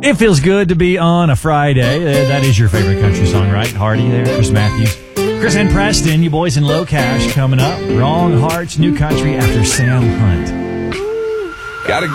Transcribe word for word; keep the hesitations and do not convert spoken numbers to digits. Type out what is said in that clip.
It feels good to be on a Friday. Uh, that is your favorite country song, right? Hardy there, Chris Matthews. Chris and Preston, you boys in Low Cash coming up. Wrong Hearts, New Country after Sam Hunt. Gotta